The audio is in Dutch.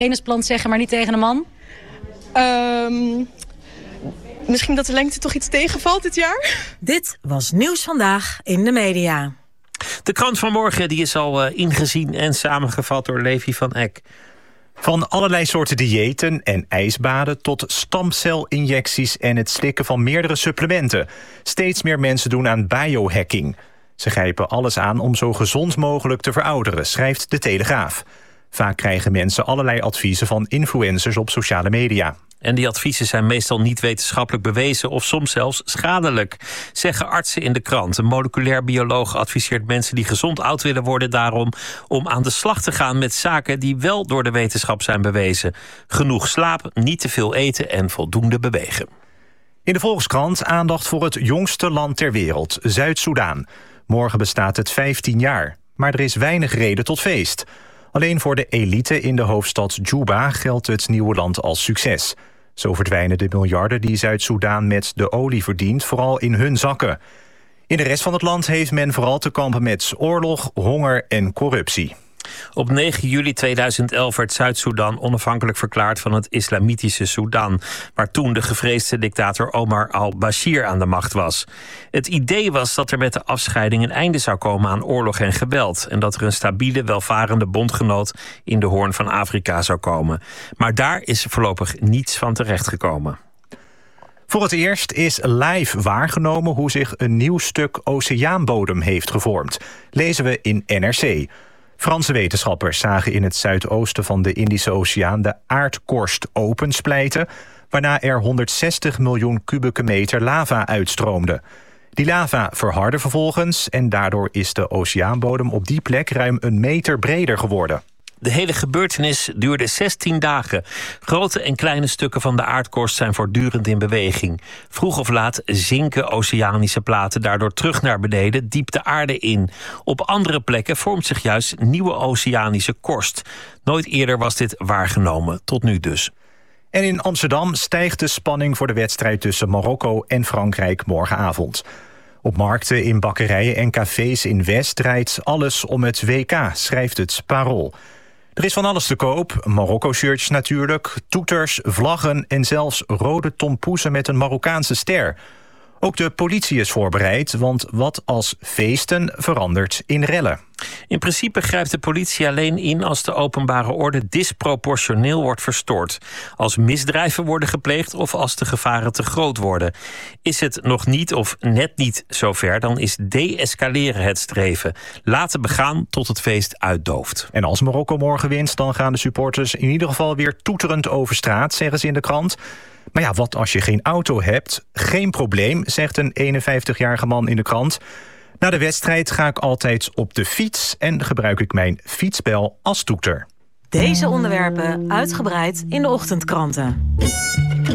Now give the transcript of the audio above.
Penisplants zeggen, maar niet tegen een man? Misschien dat de lengte toch iets tegenvalt dit jaar? Dit was Nieuws Vandaag in de media. De krant van morgen die is al ingezien en samengevat door Levi van Eck. Van allerlei soorten diëten en ijsbaden tot stamcelinjecties en het slikken van meerdere supplementen. Steeds meer mensen doen aan biohacking. Ze grijpen alles aan om zo gezond mogelijk te verouderen, schrijft De Telegraaf. Vaak krijgen mensen allerlei adviezen van influencers op sociale media. En die adviezen zijn meestal niet wetenschappelijk bewezen of soms zelfs schadelijk, zeggen artsen in de krant. Een moleculair bioloog adviseert mensen die gezond oud willen worden daarom om aan de slag te gaan met zaken die wel door de wetenschap zijn bewezen. Genoeg slaap, niet te veel eten en voldoende bewegen. In de Volkskrant aandacht voor het jongste land ter wereld, Zuid-Soedan. Morgen bestaat het 15 jaar, maar er is weinig reden tot feest. Alleen voor de elite in de hoofdstad Juba geldt het nieuwe land als succes. Zo verdwijnen de miljarden die Zuid-Soedan met de olie verdient vooral in hun zakken. In de rest van het land heeft men vooral te kampen met oorlog, honger en corruptie. Op 9 juli 2011 werd Zuid-Soedan onafhankelijk verklaard van het islamitische Soedan, waar toen de gevreesde dictator Omar al-Bashir aan de macht was. Het idee was dat er met de afscheiding een einde zou komen aan oorlog en geweld en dat er een stabiele, welvarende bondgenoot in de Hoorn van Afrika zou komen. Maar daar is voorlopig niets van terechtgekomen. Voor het eerst is live waargenomen hoe zich een nieuw stuk oceaanbodem heeft gevormd. Lezen we in NRC. Franse wetenschappers zagen in het zuidoosten van de Indische Oceaan de aardkorst opensplijten, waarna er 160 miljoen kubieke meter lava uitstroomde. Die lava verhardde vervolgens en daardoor is de oceaanbodem op die plek ruim 1 meter breder geworden. De hele gebeurtenis duurde 16 dagen. Grote en kleine stukken van de aardkorst zijn voortdurend in beweging. Vroeg of laat zinken oceanische platen daardoor terug naar beneden, diep de aarde in. Op andere plekken vormt zich juist nieuwe oceanische korst. Nooit eerder was dit waargenomen, tot nu dus. En in Amsterdam stijgt de spanning voor de wedstrijd tussen Marokko en Frankrijk morgenavond. Op markten, in bakkerijen en cafés in West draait alles om het WK, schrijft het Parool. Er is van alles te koop, Marokko-shirts natuurlijk, toeters, vlaggen en zelfs rode tompoezen met een Marokkaanse ster. Ook de politie is voorbereid, want wat als feesten verandert in rellen. In principe grijpt de politie alleen in als de openbare orde disproportioneel wordt verstoord. Als misdrijven worden gepleegd of als de gevaren te groot worden. Is het nog niet of net niet zover, dan is de-escaleren het streven. Laten begaan tot het feest uitdooft. En als Marokko morgen wint, dan gaan de supporters in ieder geval weer toeterend over straat, zeggen ze in de krant. Maar ja, wat als je geen auto hebt? Geen probleem, zegt een 51-jarige man in de krant. Na de wedstrijd ga ik altijd op de fiets en gebruik ik mijn fietsbel als toeter. Deze onderwerpen uitgebreid in de ochtendkranten.